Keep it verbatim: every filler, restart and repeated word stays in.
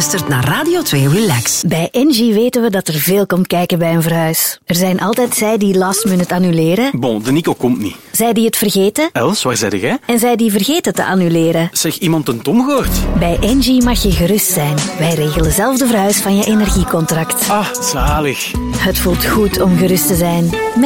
luistert naar Radio twee Relax. Bij Engie weten we dat er veel komt kijken bij een verhuis. Er zijn altijd zij die last minute annuleren. Bon, de Nico komt niet. Zij die het vergeten. Els, waar zei jij? En zij die vergeten te annuleren. Zeg, iemand een Tom gehoord? Bij Engie mag je gerust zijn. Wij regelen zelf de verhuis van je energiecontract. Ah, zalig. Het voelt goed om gerust te zijn.